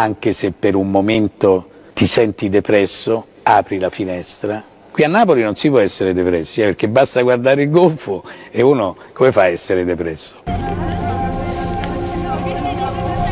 anche se per un momento ti senti depresso, apri la finestra. Qui a Napoli non si può essere depressi, perché basta guardare il golfo e uno come fa a essere depresso?